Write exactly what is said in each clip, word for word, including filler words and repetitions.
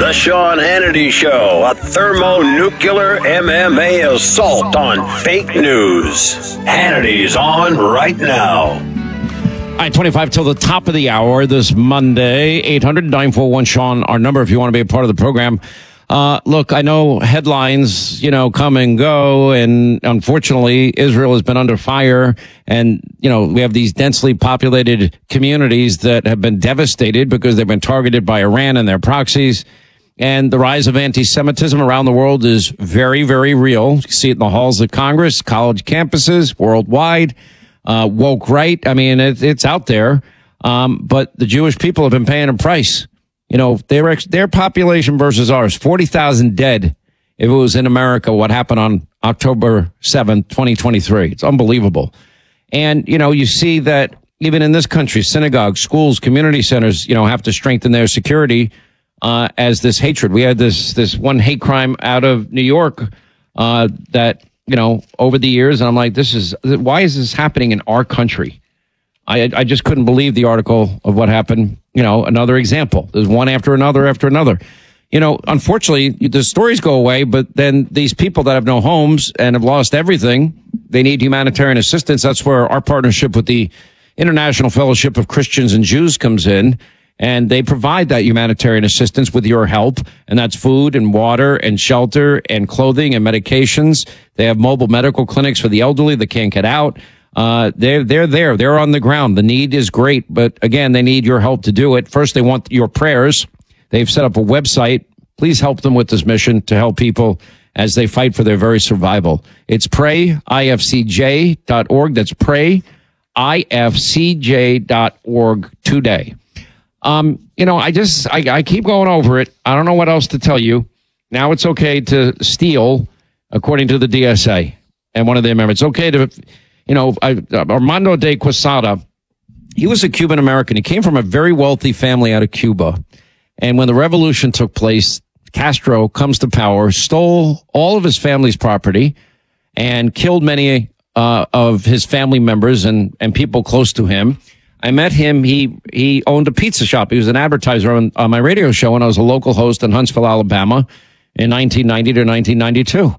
The Sean Hannity Show, a thermonuclear M M A assault on fake news. Hannity's on right now. All right, twenty-five till the top of the hour this Monday. eight hundred, nine four one, Sean, our number if you want to be a part of the program. Uh, look, I know headlines, you know, come and go, and unfortunately, Israel has been under fire, and, you know, we have these densely populated communities that have been devastated because they've been targeted by Iran and their proxies, and the rise of anti-Semitism around the world is very, very real. You see it in the halls of Congress, college campuses, worldwide, uh, woke right. I mean, it, it's out there, um, but the Jewish people have been paying a price. You know, their their population versus ours, forty thousand dead. If it was in America, what happened on October seventh, twenty twenty-three. It's unbelievable. And, you know, you see that even in this country, synagogues, schools, community centers, you know, have to strengthen their security uh, as this hatred. We had this this one hate crime out of New York uh, that, you know, over the years. And I'm like, this is why is this happening in our country? I, I just couldn't believe the article of what happened. You know, another example. There's one after another after another. You know, unfortunately, the stories go away, but then these people that have no homes and have lost everything, they need humanitarian assistance. That's where our partnership with the International Fellowship of Christians and Jews comes in, and they provide that humanitarian assistance with your help, and that's food and water and shelter and clothing and medications. They have mobile medical clinics for the elderly that can't get out. Uh, they're, they're there. They're on the ground. The need is great, but again, they need your help to do it. First, they want your prayers. They've set up a website. Please help them with this mission to help people as they fight for their very survival. It's pray I F C J dot org. That's pray I F C J dot org today. Um, you know, I just, I, I keep going over it. I don't know what else to tell you. Now it's okay to steal, according to the D S A and one of the amendments. It's okay to, You know, I, Armando de Quesada, he was a Cuban American. He came from a very wealthy family out of Cuba. And when the revolution took place, Castro comes to power, stole all of his family's property and killed many uh, of his family members and, and people close to him. I met him. He he owned a pizza shop. He was an advertiser on, on my radio show when I was a local host in Huntsville, Alabama in nineteen ninety to nineteen ninety-two.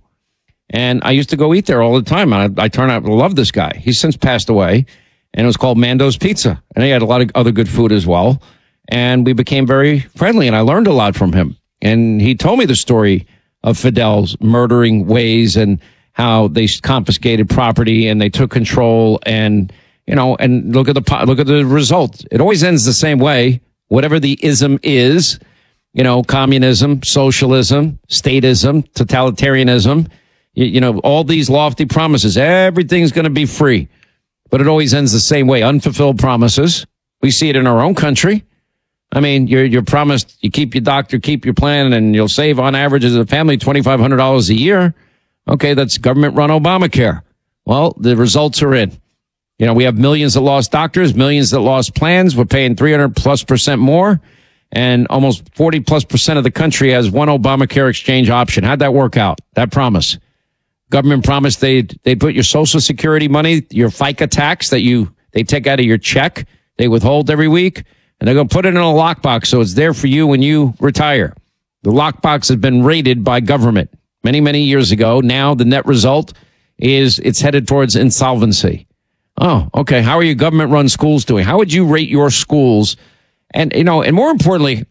And I used to go eat there all the time. And I, I turned out to love this guy. He's since passed away. And it was called Mando's Pizza. And he had a lot of other good food as well. And we became very friendly. And I learned a lot from him. And he told me the story of Fidel's murdering ways and how they confiscated property and they took control. And, you know, and look at the look at the result. It always ends the same way. Whatever the ism is, you know, communism, socialism, statism, totalitarianism. You, you know, all these lofty promises, everything's going to be free, but it always ends the same way. Unfulfilled promises. We see it in our own country. I mean, you're, you're promised you keep your doctor, keep your plan, and you'll save on average as a family twenty-five hundred dollars a year. Okay, that's government run Obamacare. Well, the results are in. You know, we have millions that lost doctors, millions that lost plans. We're paying three hundred plus percent more, and almost forty plus percent of the country has one Obamacare exchange option. How'd that work out? That promise. Government promised they'd, they'd put your Social Security money, your FICA tax that you, they take out of your check, they withhold every week, and they're going to put it in a lockbox so it's there for you when you retire. The lockbox has been raided by government many, many years ago. Now the net result is it's headed towards insolvency. Oh, okay. How are your government-run schools doing? How would you rate your schools? And, you know, and more importantly,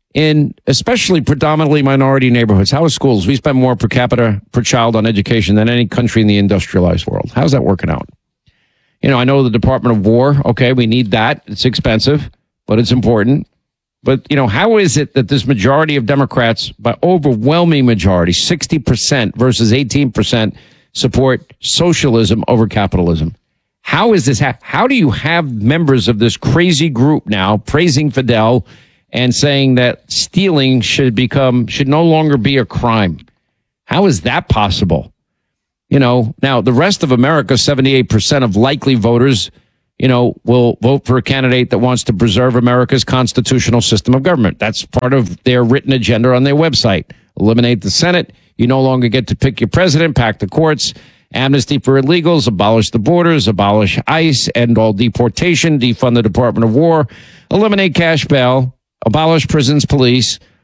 in especially predominantly minority neighborhoods, how are schools? We spend more per capita per child on education than any country in the industrialized world. How's that working out? You know, I know the Department of War. Okay, we need that. It's expensive, but it's important. But, you know, how is it that this majority of Democrats, by overwhelming majority, sixty percent versus eighteen percent, support socialism over capitalism? How is this? Ha- how do you have members of this crazy group now praising Fidel and saying that stealing should become, should no longer be a crime? How is that possible? You know, now the rest of America, seventy-eight percent of likely voters, you know, will vote for a candidate that wants to preserve America's constitutional system of government. That's part of their written agenda on their website. Eliminate the Senate. You no longer get to pick your president, pack the courts, amnesty for illegals, abolish the borders, abolish ICE, end all deportation, defund the Department of War, eliminate cash bail, abolish prisons, police,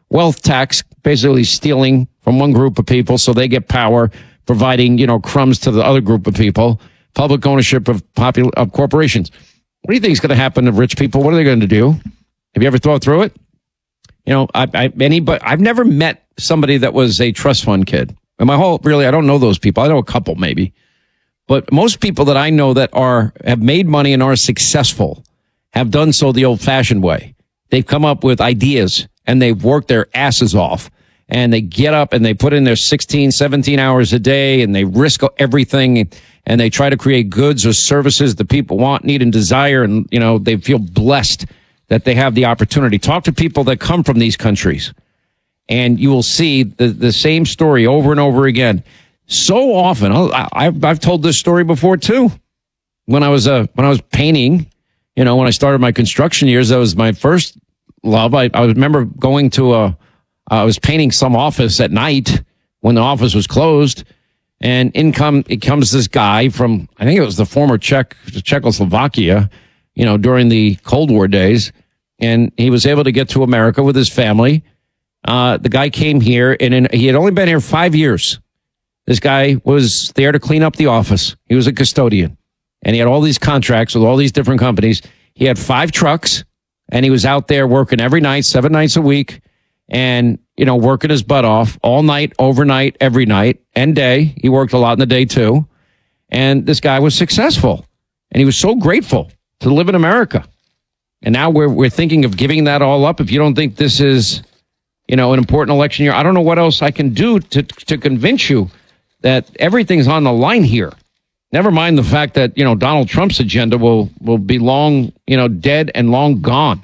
wealth tax, basically stealing from one group of people so they get power, providing, you know, crumbs to the other group of people, public ownership of popul- of corporations. What do you think is going to happen to rich people? What are they going to do? Have you ever thought through it? You know, I, I, anybody, I've never met somebody that was a trust fund kid. And my whole, really, I don't know those people. I know a couple maybe. But most people that I know that are, have made money and are successful have done so the old fashioned way. They've come up with ideas and they've worked their asses off and they get up and they put in their sixteen, seventeen hours a day and they risk everything and they try to create goods or services that people want, need, and desire. And, you know, they feel blessed that they have the opportunity. Talk to people that come from these countries and you will see the, the same story over and over again. So often, I, I've, I've told this story before too. When I was, uh, when I was painting, you know, when I started my construction years, that was my first love. I, I remember going to a, I was painting some office at night when the office was closed, and in come, it comes this guy from, I think it was the former Czech, Czechoslovakia, you know, during the Cold War days, and he was able to get to America with his family. Uh, the guy came here, and in, he had only been here five years. This guy was there to clean up the office. He was a custodian, and he had all these contracts with all these different companies. He had five trucks, and he was out there working every night, seven nights a week, and, you know, working his butt off all night, overnight, every night and day. He worked a lot in the day too. And this guy was successful, and he was so grateful to live in America. And now we're, we're thinking of giving that all up. If you don't think this is, you know, an important election year, I don't know what else I can do to, to convince you that everything's on the line here. Never mind the fact that, you know, Donald Trump's agenda will, will be long, you know, dead and long gone.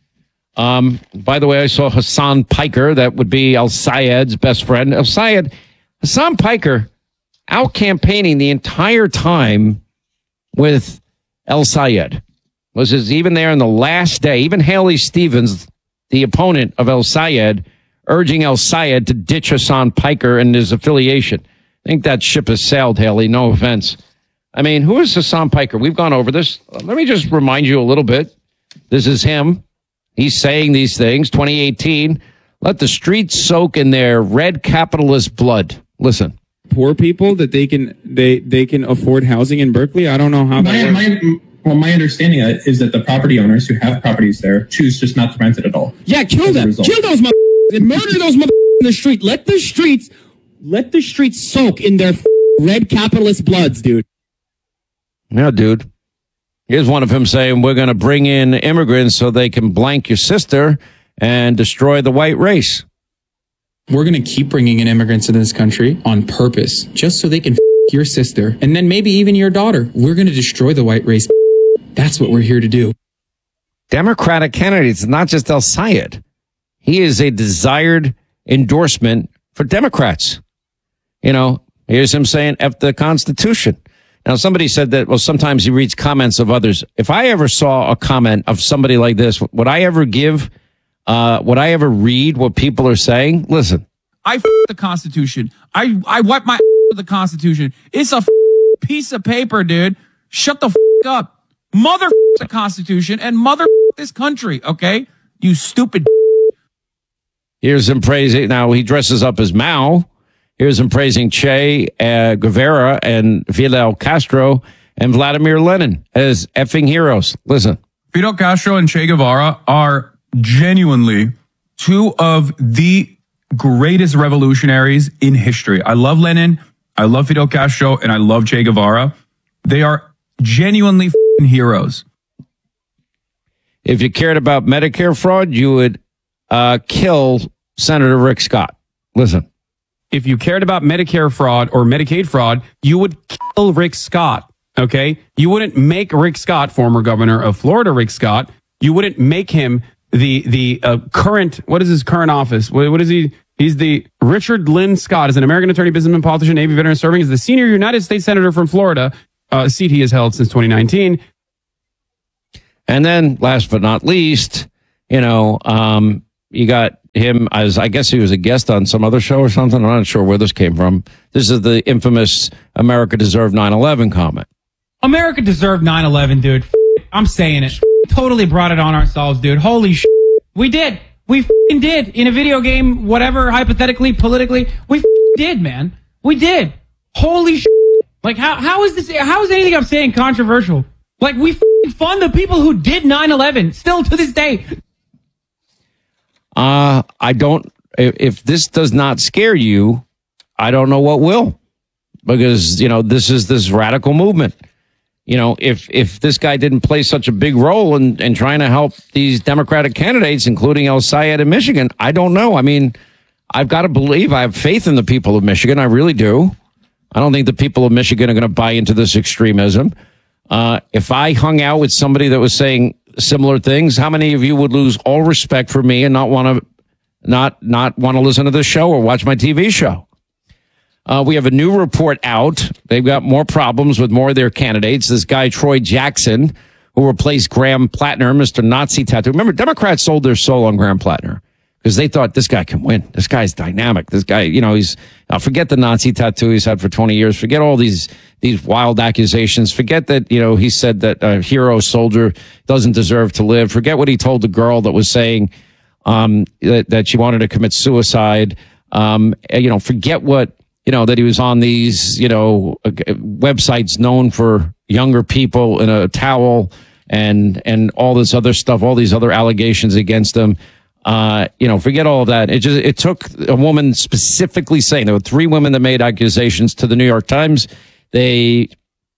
Um, by the way, I saw Hassan Piker. That would be El-Sayed's best friend. El-Sayed, Hassan Piker out campaigning the entire time with El-Sayed. Was his, even there in the last day, even Haley Stevens, the opponent of El-Sayed, urging El-Sayed to ditch Hassan Piker and his affiliation. I think that ship has sailed, Haley. No offense. I mean, who is Hassan Piker? We've gone over this. Let me just remind you a little bit. This is him. He's saying these things. twenty eighteen, let the streets soak in their red capitalist blood. Listen. Poor people that they can they they can afford housing in Berkeley. I don't know how that my, works. my, well, my understanding is that the property owners who have properties there choose just not to rent it at all. Yeah, kill them. Kill those mother and murder those mother in the street. Let the streets let the streets soak in their red capitalist bloods, dude. Yeah, dude. Here's one of him saying, we're going to bring in immigrants so they can blank your sister and destroy the white race. We're going to keep bringing in immigrants into this country on purpose, just so they can f*** your sister and then maybe even your daughter. We're going to destroy the white race. That's what we're here to do. Democratic candidates, not just El-Sayed. He is a desired endorsement for Democrats. You know, here's him saying, F the Constitution. Now, somebody said that, well, sometimes he reads comments of others. If I ever saw a comment of somebody like this, would I ever give, uh, would I ever read what people are saying? Listen. I f- the Constitution. I, I wipe my with the Constitution. It's a f- piece of paper, dude. Shut the f- up. Mother f- the Constitution and mother f- this country, okay? You stupid. Here's him praising. Now, he dresses up as Mao. Here's him praising Che uh, Guevara and Fidel Castro and Vladimir Lenin as effing heroes. Listen. Fidel Castro and Che Guevara are genuinely two of the greatest revolutionaries in history. I love Lenin, I love Fidel Castro, and I love Che Guevara. They are genuinely f***ing heroes. If you cared about Medicare fraud, you would uh, kill Senator Rick Scott. Listen. If you cared about Medicare fraud or Medicaid fraud, you would kill Rick Scott, okay? You wouldn't make Rick Scott, former governor of Florida, Rick Scott, you wouldn't make him the the uh, current, what is his current office? What, what is he? He's the Richard Lynn Scott, is an American attorney, businessman, politician, Navy veteran, serving as the senior United States Senator from Florida, uh, a seat he has held since twenty nineteen. And then, last but not least, you know, um, you got him as, I guess he was a guest on some other show or something. I'm not sure where this came from. This is the infamous America deserved nine eleven comment. America deserved nine eleven, dude. I'm saying it. Totally brought it on ourselves, dude. Holy shit. We did. We f***ing did in a video game, whatever, hypothetically, politically. We f***ing did, man. We did. Holy shit. Like, how, how is this, how is anything I'm saying controversial? Like, we f***ing fund the people who did nine eleven, still to this day. Uh, I don't, if, if this does not scare you, I don't know what will. Because, you know, this is this radical movement. You know, if if this guy didn't play such a big role in, in trying to help these Democratic candidates, including El Sayed in Michigan, I don't know. I mean, I've got to believe, I have faith in the people of Michigan. I really do. I don't think the people of Michigan are going to buy into this extremism. Uh, if I hung out with somebody that was saying similar things, how many of you would lose all respect for me and not want to not not want to listen to this show or watch my T V show? Uh, we have a new report out. They've got more problems with more of their candidates. This guy, Troy Jackson, who replaced Graham Plattner, Mister Nazi Tattoo. Remember, Democrats sold their soul on Graham Plattner because they thought this guy can win. This guy's dynamic. This guy, you know, he's, uh, forget the Nazi tattoo he's had for twenty years. Forget all these, these wild accusations. Forget that, you know, he said that a hero soldier doesn't deserve to live. Forget what he told the girl that was saying, um, that, that she wanted to commit suicide. Um, you know, forget what, you know, that he was on these, you know, websites known for younger people in a towel and, and all this other stuff, all these other allegations against him. Uh, you know, forget all of that. It just, it took a woman specifically saying, there were three women that made accusations to the New York Times. They,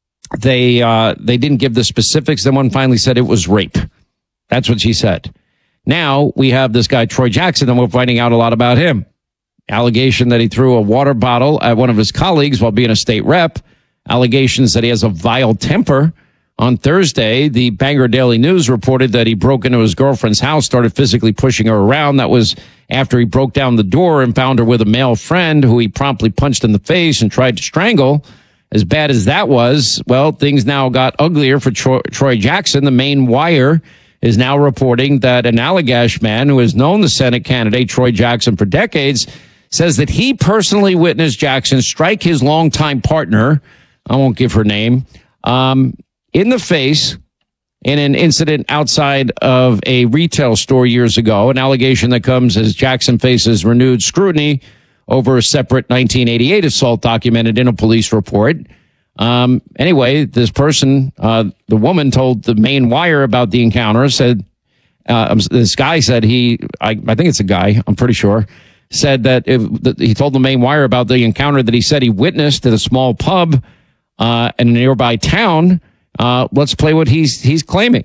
they, uh, they didn't give the specifics. Then one finally said it was rape. That's what she said. Now we have this guy, Troy Jackson, and we're finding out a lot about him. Allegation that he threw a water bottle at one of his colleagues while being a state rep. Allegations that he has a vile temper. On Thursday, the Bangor Daily News reported that he broke into his girlfriend's house, started physically pushing her around. That was after he broke down the door and found her with a male friend who he promptly punched in the face and tried to strangle. As bad as that was, well, things now got uglier for Troy, Troy Jackson. The Maine Wire is now reporting that an Allagash man who has known the Senate candidate, Troy Jackson, for decades, says that he personally witnessed Jackson strike his longtime partner, I won't give her name, um, in the face in an incident outside of a retail store years ago, an allegation that comes as Jackson faces renewed scrutiny over a separate nineteen eighty-eight assault documented in a police report. Um, anyway, this person, uh, the woman told the Maine Wire about the encounter, said, uh, this guy said he, I, I think it's a guy, I'm pretty sure, said that, if, that he told the Maine Wire about the encounter that he said he witnessed at a small pub uh, in a nearby town. Uh, let's play what he's he's claiming.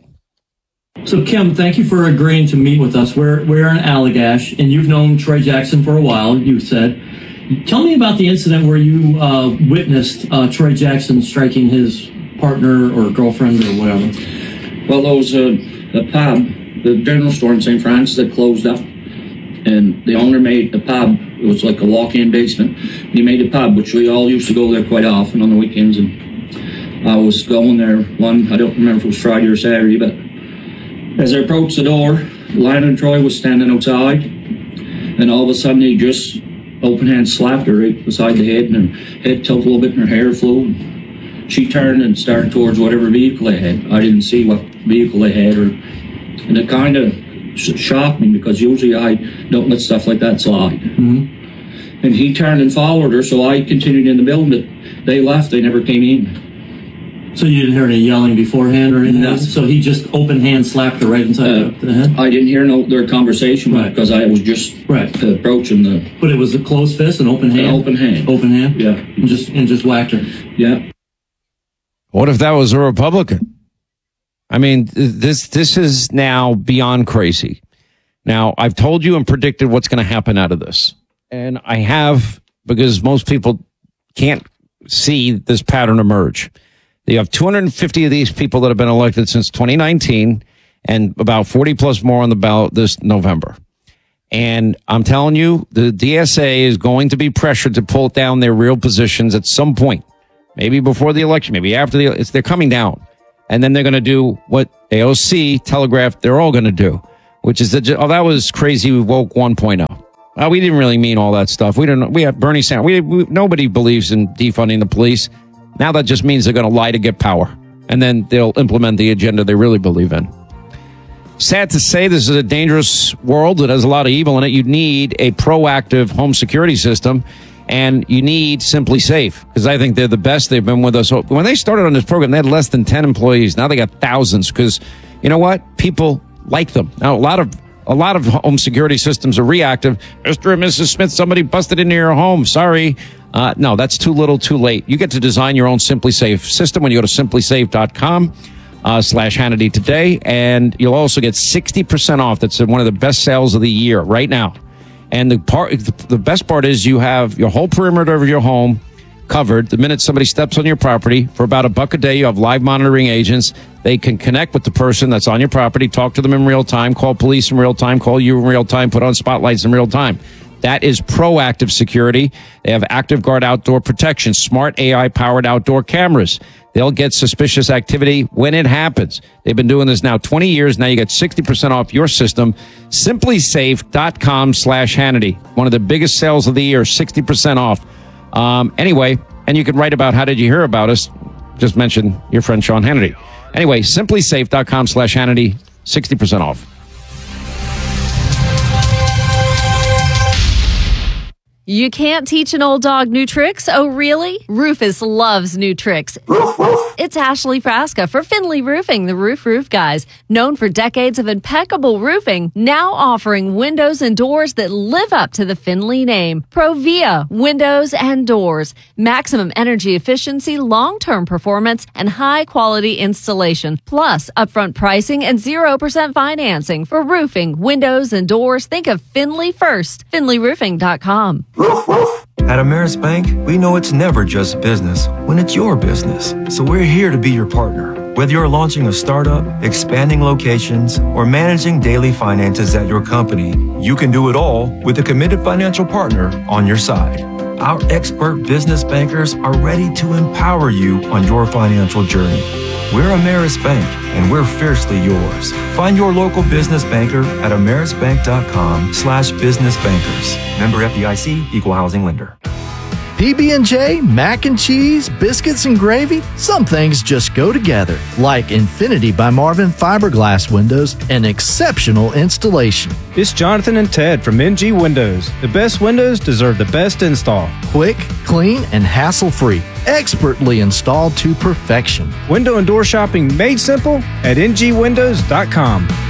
So, Kim, thank you for agreeing to meet with us. We're we're in Allagash, and you've known Troy Jackson for a while, you said. Tell me about the incident where you uh, witnessed uh, Troy Jackson striking his partner or girlfriend or whatever. Well, there was a, a pub, the general store in Saint Francis that closed up. And the owner made a pub. It was like a walk-in basement. He made a pub, which we all used to go there quite often on the weekends. And I was going there one, I don't remember if it was Friday or Saturday, but as I approached the door, Lionel and Troy was standing outside. And all of a sudden, he just open hand slapped her right beside the head, and her head tilted a little bit, and her hair flew. She turned and started towards whatever vehicle they had. I didn't see what vehicle they had, or, and it kind of shocked me because usually I don't let stuff like that slide. Mm-hmm. And he turned and followed her, so I continued in the building, but they left. They never came in. So you didn't hear any yelling beforehand or anything? No. So he just open hand slapped her right inside uh, the head? I didn't hear no their conversation right. because I was just right. approaching the... But it was a closed fist, an open hand? An open hand. Open hand? Yeah. And just, and just whacked her? Yeah. What if that was a Republican? I mean, this this is now beyond crazy. Now, I've told you and predicted what's going to happen out of this. And I have, because most people can't see this pattern emerge. You have two hundred fifty of these people that have been elected since twenty nineteen and about forty plus more on the ballot this November. And I'm telling you, the D S A is going to be pressured to pull down their real positions at some point. Maybe before the election, maybe after the election. They're coming down. And then they're going to do what A O C telegraphed they're all going to do, which is that, oh, that was crazy woke one point oh. Well, we didn't really mean all that stuff. We didn't. We had Bernie Sanders. We, we nobody believes in defunding the police. Now that just means they're going to lie to get power, and then they'll implement the agenda they really believe in. sad to say, this is a dangerous world that has a lot of evil in it. You need a proactive home security system, and you need Simply Safe, because I think they're the best. They've been with us. When they started on this program, they had less than ten employees. Now they got thousands, because you know what? People like them. Now, a lot of a lot of home security systems are reactive. Mister and Missus Smith, somebody busted into your home. Sorry. Uh, no, that's too little, too late. You get to design your own Simply Safe system when you go to simply safe dot com. Uh, slash Hannity today, and you'll also get sixty percent off. That's one of the best sales of the year right now. And the part, the best part is you have your whole perimeter of your home covered. The minute somebody steps on your property, for about a buck a day, you have live monitoring agents. They can connect with the person that's on your property, talk to them in real time, call police in real time, call you in real time, put on spotlights in real time. That is proactive security. They have Active Guard outdoor protection, smart A I-powered outdoor cameras. They'll get suspicious activity when it happens. They've been doing this now twenty years. Now you get sixty percent off your system. simply safe dot com slash Hannity. One of the biggest sales of the year, sixty percent off. Um, anyway, and you can write about how did you hear about us. Just mention your friend Sean Hannity. Anyway, simply safe dot com slash Hannity, sixty percent off. You can't teach an old dog new tricks? Oh, really? Rufus loves new tricks. It's Ashley Frasca for Finley Roofing, the Roof Roof Guys. Known for decades of impeccable roofing, now offering windows and doors that live up to the Finley name. Provia Windows and Doors. Maximum energy efficiency, long-term performance, and high-quality installation. Plus, upfront pricing and zero percent financing. For roofing, windows, and doors, think of Finley first. finley roofing dot com. At Ameris Bank, we know it's never just business when it's your business. So we're here to be your partner. Whether you're launching a startup, expanding locations, or managing daily finances at your company, you can do it all with a committed financial partner on your side. Our expert business bankers are ready to empower you on your financial journey. We're Ameris Bank, and we're fiercely yours. Find your local business banker at amerisbank.com slash business bankers. Member F D I C, Equal Housing Lender. P B and J, mac and cheese, biscuits and gravy. Some things just go together, like Infinity by Marvin fiberglass windows, an exceptional installation. It's Jonathan and Ted from N G Windows. The best windows deserve the best install. Quick, clean, and hassle-free. Expertly installed to perfection. Window and door shopping made simple at N G windows dot com.